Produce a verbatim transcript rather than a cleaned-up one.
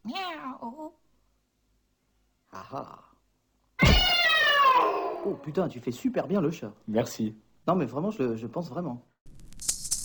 Miaou. Ah ah. Oh putain, tu fais super bien le chat. Merci. Non mais vraiment, je, le- je pense vraiment.